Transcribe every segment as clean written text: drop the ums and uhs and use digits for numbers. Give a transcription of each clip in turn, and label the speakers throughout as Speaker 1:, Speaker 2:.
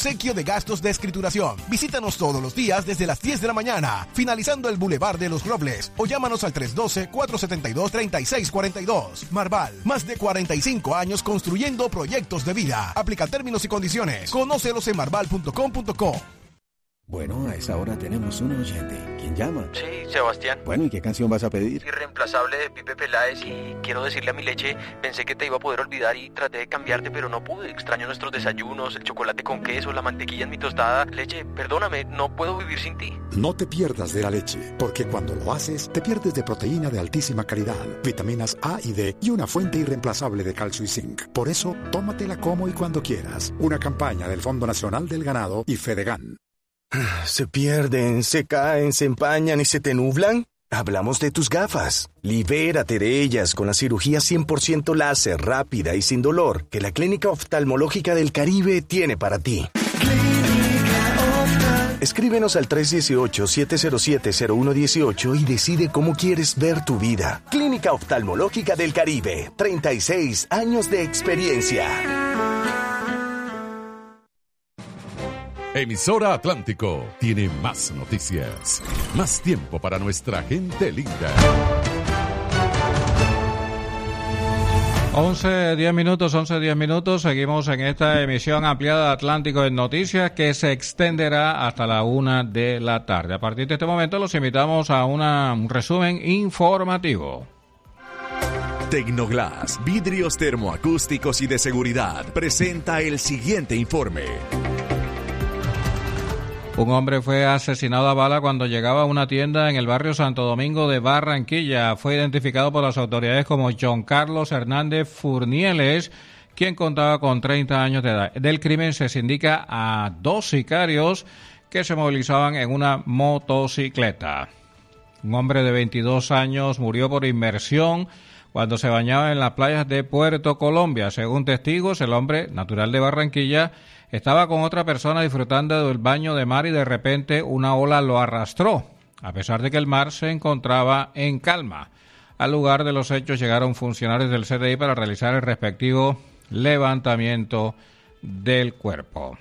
Speaker 1: Obsequio de gastos de escrituración. Visítanos todos los días desde las 10 de la mañana, finalizando el Boulevard de los Robles, o llámanos al 312-472-3642. Marval, más de 45 años construyendo proyectos de vida. Aplica términos y condiciones. Conócelos en marval.com.co.
Speaker 2: Bueno, a esa hora tenemos un oyente. ¿Quién llama?
Speaker 3: Sí, Sebastián.
Speaker 2: Bueno, ¿y qué canción vas a pedir?
Speaker 3: Irreemplazable de Pipe Peláez, y quiero decirle a mi leche, pensé que te iba a poder olvidar y traté de cambiarte, pero no pude. Extraño nuestros desayunos, el chocolate con queso, la mantequilla en mi tostada. Leche, perdóname, no puedo vivir sin ti.
Speaker 4: No te pierdas de la leche, porque cuando lo haces, te pierdes de proteína de altísima calidad, vitaminas A y D y una fuente irreemplazable de calcio y zinc. Por eso, tómatela como y cuando quieras. Una campaña del Fondo Nacional del Ganado y Fedegan.
Speaker 5: ¿Se pierden, se caen, se empañan y se te nublan? Hablamos de tus gafas. Libérate de ellas con la cirugía 100% láser, rápida y sin dolor que la Clínica Oftalmológica del Caribe tiene para ti. Escríbenos al 318-707-0118 y decide cómo quieres ver tu vida. Clínica Oftalmológica del Caribe, 36 años de experiencia.
Speaker 6: Emisora Atlántico tiene más noticias, más tiempo para nuestra gente linda.
Speaker 7: 11:10 minutos. Seguimos en esta emisión ampliada de Atlántico en Noticias que se extenderá hasta la 1 de la tarde. A partir de este momento los invitamos a un resumen informativo.
Speaker 8: Tecnoglass, vidrios termoacústicos y de seguridad, presenta el siguiente informe.
Speaker 7: Un hombre fue asesinado a bala cuando llegaba a una tienda en el barrio Santo Domingo de Barranquilla. Fue identificado por las autoridades como John Carlos Hernández Furnieles, quien contaba con 30 años de edad. Del crimen se indica a 2 sicarios que se movilizaban en una motocicleta. Un hombre de 22 años murió por inmersión cuando se bañaba en las playas de Puerto Colombia. Según testigos, el hombre, natural de Barranquilla, estaba con otra persona disfrutando del baño de mar y de repente una ola lo arrastró, a pesar de que el mar se encontraba en calma. Al lugar de los hechos llegaron funcionarios del CDI para realizar el respectivo levantamiento del cuerpo.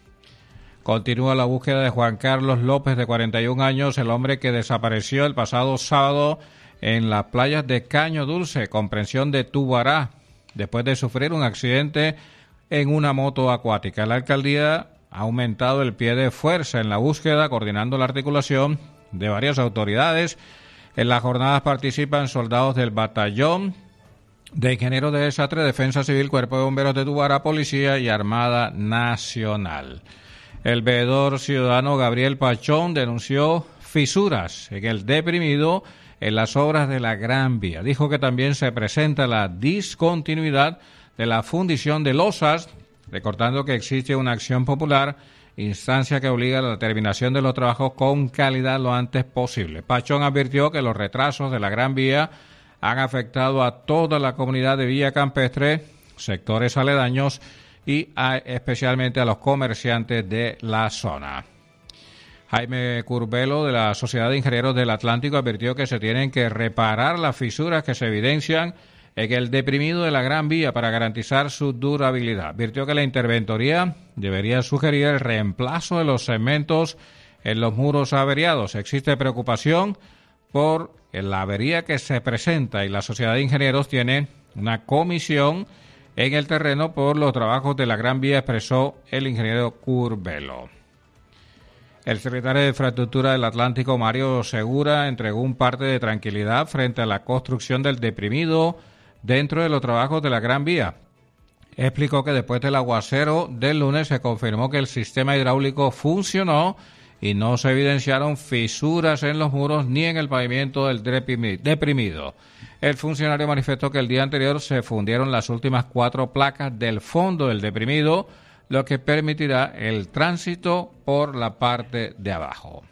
Speaker 7: Continúa la búsqueda de Juan Carlos López, de 41 años, el hombre que desapareció el pasado sábado en las playas de Caño Dulce, comprensión de Tubará, después de sufrir un accidente en una moto acuática. La alcaldía ha aumentado el pie de fuerza en la búsqueda, coordinando la articulación de varias autoridades. En las jornadas participan soldados del Batallón de Ingenieros de Desastre, Defensa Civil, Cuerpo de Bomberos de Tubará, Policía y Armada Nacional. El veedor ciudadano Gabriel Pachón denunció fisuras en el deprimido en las obras de la Gran Vía. Dijo que también se presenta la discontinuidad de la fundición de losas, recordando que existe una acción popular, instancia que obliga a la terminación de los trabajos con calidad lo antes posible. Pachón advirtió que los retrasos de la Gran Vía han afectado a toda la comunidad de Villa Campestre, sectores aledaños y especialmente a los comerciantes de la zona. Jaime Curbelo, de la Sociedad de Ingenieros del Atlántico, advirtió que se tienen que reparar las fisuras que se evidencian en el deprimido de la Gran Vía para garantizar su durabilidad. Advirtió que la interventoría debería sugerir el reemplazo de los segmentos en los muros averiados. Existe preocupación por la avería que se presenta y la Sociedad de Ingenieros tiene una comisión en el terreno por los trabajos de la Gran Vía, expresó el ingeniero Curbelo. El secretario de Infraestructura del Atlántico, Mario Segura, entregó un parte de tranquilidad frente a la construcción del deprimido dentro de los trabajos de la Gran Vía. Explicó que después del aguacero del lunes se confirmó que el sistema hidráulico funcionó y no se evidenciaron fisuras en los muros ni en el pavimento del deprimido. El funcionario manifestó que el día anterior se fundieron las últimas 4 placas del fondo del deprimido, lo que permitirá el tránsito por la parte de abajo.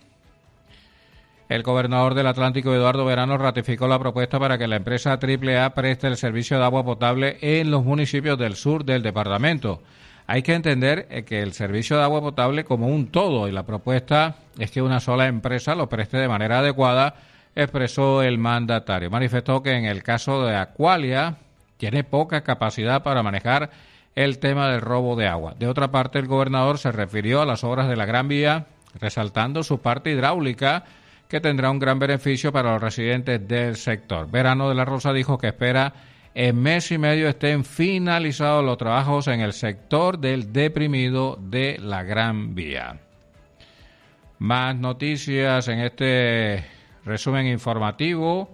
Speaker 7: El gobernador del Atlántico, Eduardo Verano, ratificó la propuesta para que la empresa AAA preste el servicio de agua potable en los municipios del sur del departamento. Hay que entender que el servicio de agua potable como un todo, y la propuesta es que una sola empresa lo preste de manera adecuada, expresó el mandatario. Manifestó que en el caso de Aqualia tiene poca capacidad para manejar el tema del robo de agua. De otra parte, el gobernador se refirió a las obras de la Gran Vía, resaltando su parte hidráulica, que tendrá un gran beneficio para los residentes del sector. Verano de la Rosa dijo que espera en mes y medio estén finalizados los trabajos en el sector del deprimido de la Gran Vía. Más noticias en este resumen informativo.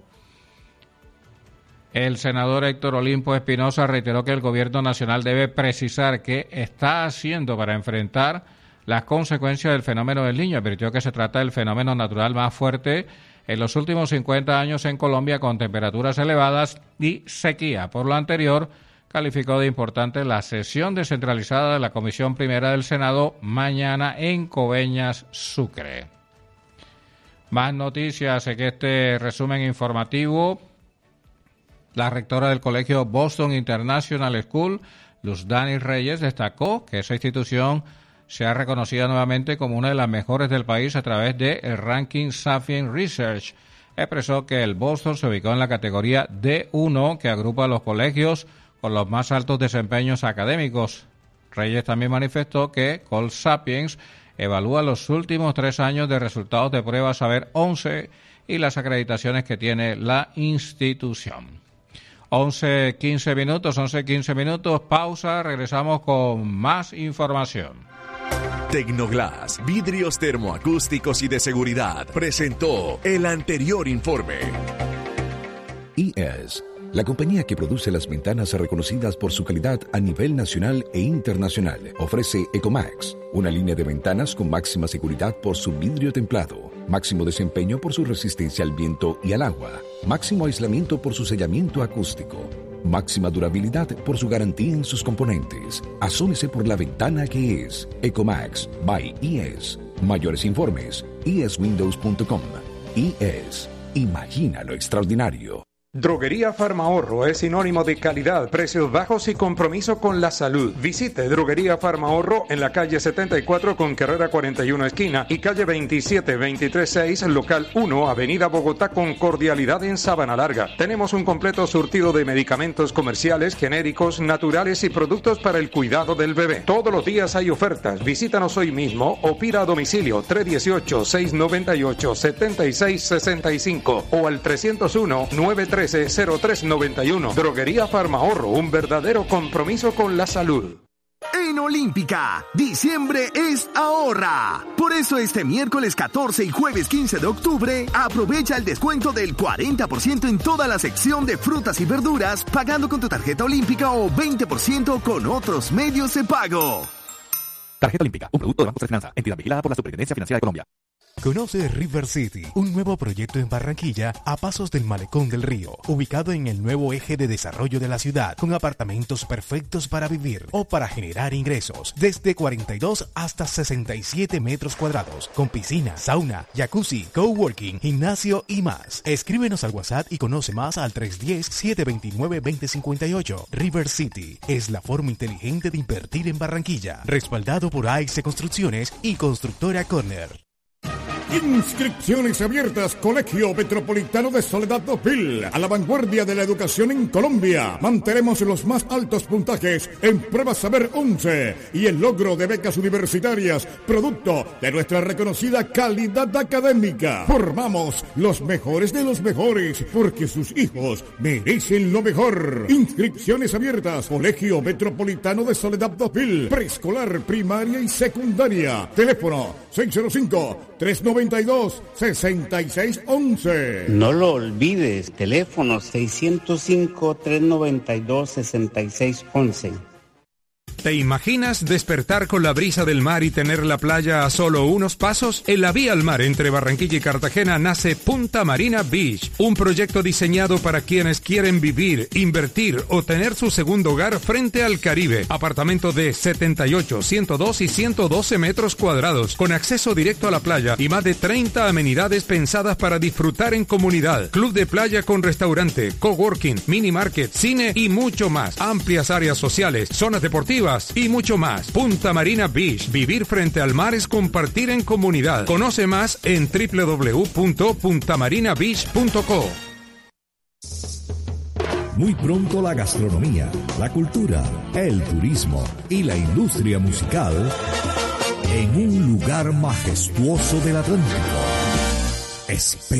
Speaker 7: El senador Héctor Olimpo Espinosa reiteró que el gobierno nacional debe precisar qué está haciendo para enfrentar las consecuencias del fenómeno del Niño. Advirtió que se trata del fenómeno natural más fuerte en los últimos 50 años en Colombia, con temperaturas elevadas y sequía. Por lo anterior, calificó de importante la sesión descentralizada de la Comisión Primera del Senado mañana en Coveñas, Sucre. Más noticias en este resumen informativo. La rectora del colegio Boston International School, Luz Dani Reyes, destacó que esa institución se ha reconocido nuevamente como una de las mejores del país a través del ranking Sapient Research. Expresó que el Boston se ubicó en la categoría D1, que agrupa a los colegios con los más altos desempeños académicos. Reyes también manifestó que Colsapiens evalúa los últimos 3 años de resultados de pruebas Saber 11 y las acreditaciones que tiene la institución. 11:15 minutos, pausa, regresamos con más información.
Speaker 8: Tecnoglass, vidrios termoacústicos y de seguridad, presentó el anterior informe.
Speaker 2: IES, la compañía que produce las ventanas reconocidas por su calidad a nivel nacional e internacional, ofrece Ecomax, una línea de ventanas con máxima seguridad por su vidrio templado, máximo desempeño por su resistencia al viento y al agua, máximo aislamiento por su sellamiento acústico, máxima durabilidad por su garantía en sus componentes. Asómese por la ventana que es Ecomax by IES. Mayores informes, ieswindows.com. IES. Imagina lo extraordinario.
Speaker 9: Droguería Farmahorro es sinónimo de calidad, precios bajos y compromiso con la salud. Visite Droguería Farmahorro en la calle 74 con Carrera 41 esquina y calle 27236, local 1, avenida Bogotá con Cordialidad en Sabana Larga. Tenemos un completo surtido de medicamentos comerciales, genéricos, naturales y productos para el cuidado del bebé. Todos los días hay ofertas. Visítanos hoy mismo o pida a domicilio 318-698-7665 o al 301-913-0391. Droguería Farmahorro, un verdadero compromiso con la salud.
Speaker 10: En Olímpica, diciembre es ahorra. Por eso este miércoles 14 y jueves 15 de octubre, aprovecha el descuento del 40% en toda la sección de frutas y verduras, pagando con tu tarjeta Olímpica o 20% con otros medios de pago.
Speaker 11: Tarjeta Olímpica, un producto de Banco de Finanza, entidad vigilada por la Superintendencia Financiera de Colombia.
Speaker 12: Conoce River City, un nuevo proyecto en Barranquilla a pasos del Malecón del Río, ubicado en el nuevo eje de desarrollo de la ciudad, con apartamentos perfectos para vivir o para generar ingresos, desde 42 hasta 67 metros cuadrados, con piscina, sauna, jacuzzi, coworking, gimnasio y más. Escríbenos al WhatsApp y conoce más al 310-729-2058. River City es la forma inteligente de invertir en Barranquilla, respaldado por AIC Construcciones y Constructora Corner.
Speaker 13: Inscripciones abiertas, Colegio Metropolitano de Soledad 2000, a la vanguardia de la educación en Colombia. Mantenemos los más altos puntajes en pruebas Saber 11 y el logro de becas universitarias, producto de nuestra reconocida calidad académica. Formamos los mejores de los mejores, porque sus hijos merecen lo mejor. Inscripciones abiertas, Colegio Metropolitano de Soledad 2000, preescolar, primaria y secundaria. Teléfono 605-392-6611.
Speaker 14: No lo olvides, teléfono 605-392-6611.
Speaker 15: ¿Te imaginas despertar con la brisa del mar y tener la playa a solo unos pasos? En la vía al mar entre Barranquilla y Cartagena nace Punta Marina Beach, un proyecto diseñado para quienes quieren vivir, invertir o tener su segundo hogar frente al Caribe. Apartamento de 78, 102 y 112 metros cuadrados, con acceso directo a la playa y más de 30 amenidades pensadas para disfrutar en comunidad. Club de playa con restaurante, coworking, mini market, cine y mucho más. Amplias áreas sociales, zonas deportivas y mucho más. Punta Marina Beach. Vivir frente al mar es compartir en comunidad. Conoce más en www.puntamarinabeach.co.
Speaker 16: Muy pronto la gastronomía, la cultura, el turismo y la industria musical en un lugar majestuoso del Atlántico.